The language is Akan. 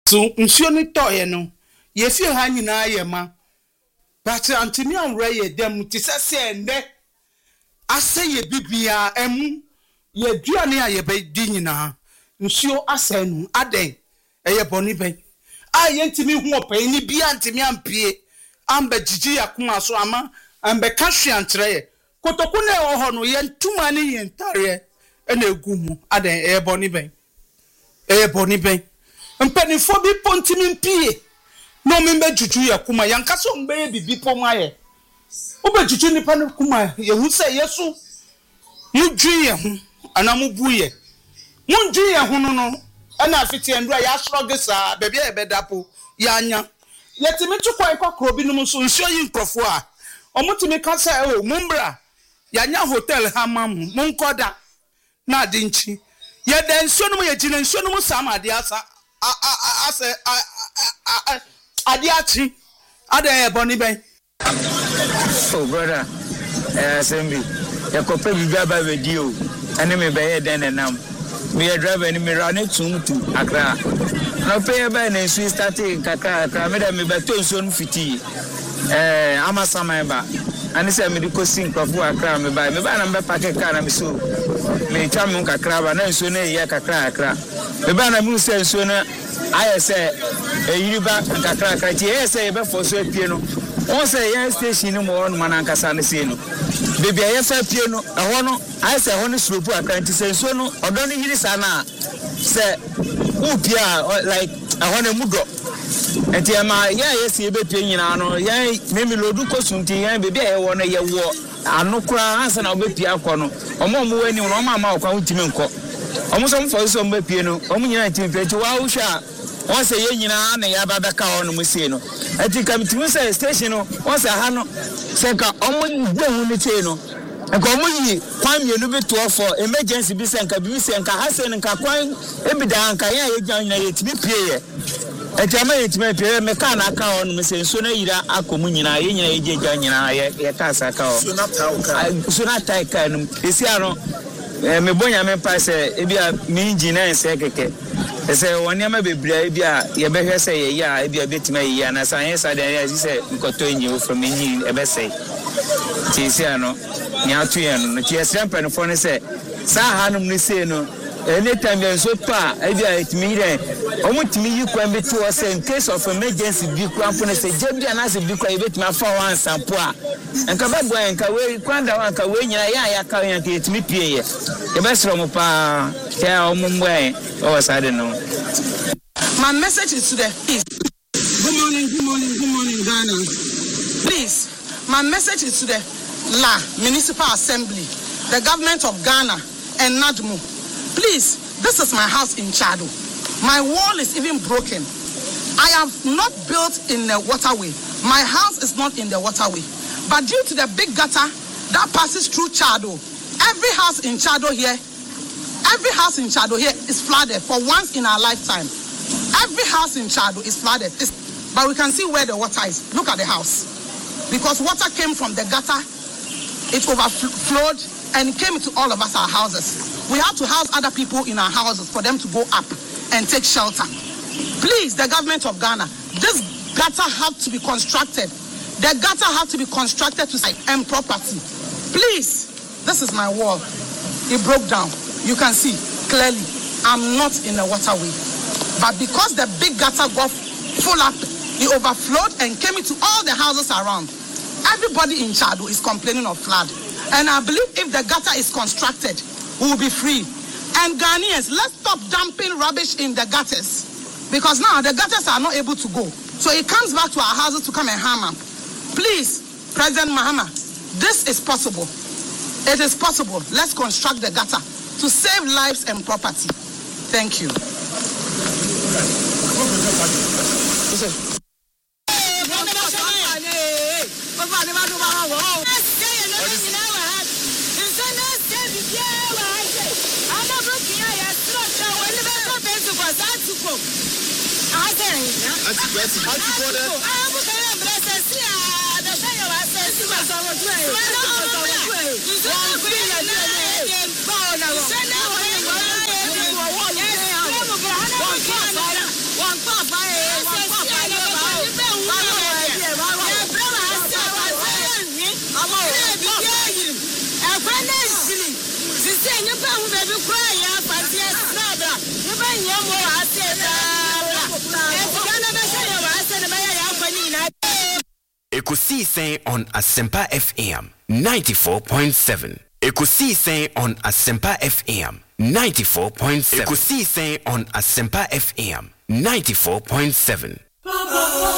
So nsuo ni toye no ye fi ha nyina ye ma but antimi anwre ye dem ti sese ende ase ye bibia emu ye duane a ye be di nyina nsuo asenu aden eye boni ben a ye ntimi hu opan ni bia ntimi ampie amba jiji yakoma so ama ambe ka hwe antre ye kotoku na ho no ye ntuma ni ye ntare ena egumu aden eye boni ben mpanifo bi pontimi mpie no membe juju yakoma yankaso mbe bibi pom aye obe juju nipa no kuma ye hu se yesu mudwi ye hu ana mubu ye mudwi ye hu no ana afiti endura ya srogesa bebia e bedapo ya anya yetimi tukwa ikokro bi no so nsuo yi nkrofo a omutimi ka se o mumbra ya nya hotel hamamu munkoda na adinchi ye den nsuo no ye gina nsuo no sama ade asa adiachi ade boni ben oh brother assembly ya kope bibaba video ene me be den enam me driver ni me run to Accra no pay by na su starting kaka me da me be to nso no fiti amasama ba ani se me diko sin krofo Accra me ba na me park car na me so me twa me kakra ba na nso na ye kakra me ba na me se nso na aye se eyiriba kakra ti ye se be for so pie no on say yan station no mo no manankasa ne se no bebia ye fa pie no eho no aye se ho no slopu akanti se nso no odo no yiri sa na se upia like eho no mudo enti ama ye se be pie nyina no yan memi lodu kosunti yan bebia ye wo no ye wo anokura ansa na obepie akọ no omo wani no ma okwa hutimi nko omo so mfo so mbe pie no omo nyina timi pie ti wa husha on say ye nyina na ya baba ka on mo se no ati kamtimu say station no on say ha no say ka omo gbehu ni che no enka omo yi kwan mienu bi to for emergency bi say nka bi say nka ha say nka kwan ebida nka ya ye gyan nyina ye timi pie ye ati ama ye timi pie me ka na ka on mo se so na yira akomu nyina ye nyina ye gyan nyina ye ka sa ka o so na tai ka no esi ano me bonya me pa say ebia mi engineer say keke ese woniama bebra ebia ye behwe say ye ya ebia betima ye ya na science adan ya say nkoto enyi from enyi ebesey ti si ano nya to ye no ti esrampa no fo ne say sa hanum ne say no anytime you so pa ebia etimi re omutimi yi kwan be to say in case of emergency bi kwan fo ne say jebia na say bi kwa ebetimi afa wan sampo a enka babo enka we kwanda wan ka we nyina ya ka yan ke etimi pie ye ebesro mo pa ya omumwe o side no. My message is to the peace. Good morning, Ghana. Please, my message is to the La Municipal Assembly, the government of Ghana, and NADMO. Please, this is my house in Chado. My wall is even broken. I am not built in the waterway. My house is not in the waterway. But due to the big gutter that passes through Chado, every house in Chado here is flooded for once in our lifetime. Every house in Chado is flooded. But we can see where the water is. Look at the house. Because water came from the gutter, it overflowed and it came into all of us, our houses. We have to house other people in our houses for them to go up and take shelter. Please, the government of Ghana, this gutter have to be constructed. The gutter have to be constructed to site and property. Please, this is my wall. It broke down. You can see clearly I'm not in a waterway. But because the big gutter got full up, it overflowed and came into all the houses around. Everybody in Chado is complaining of flood. And I believe if the gutter is constructed, we will be free. And Ghanaians, let's stop dumping rubbish in the gutters. Because now the gutters are not able to go. So it comes back to our houses to come and harm us. Please, President Mahama, this is possible. It is possible. Let's construct the gutter to save lives and property. Thank you. Ekusi say on Asempa FM 94.7. Ekusi say on Asempa FM 94.7. Ekusi say on Asempa FM 94.7.